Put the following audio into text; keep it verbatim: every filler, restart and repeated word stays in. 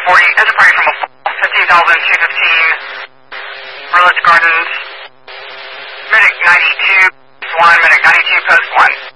forty, Enterprise from a fifteen thousand two fifteen, Village Gardens, Medic ninety-two, Swan, Medic ninety-two, post one.